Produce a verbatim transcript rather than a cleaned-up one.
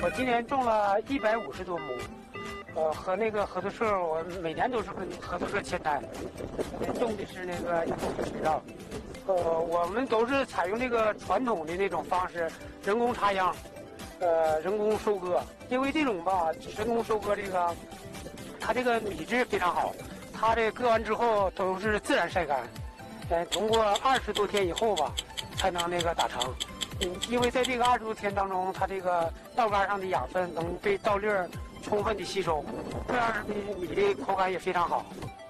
我今年种了一百五十多亩，呃，和那个合作社，我每年都是跟合作社签单，种的是那个水稻。呃，我们都是采用这个传统的那种方式，人工插秧，呃，人工收割。因为这种吧，人工收割这个，它这个米质非常好，它这割完之后都是自然晒干，呃，通过二十多天以后吧，才能那个打成。嗯，因为在这个二十多天当中，它这个稻杆上的养分能被稻粒儿充分的吸收，这样的米的口感也非常好。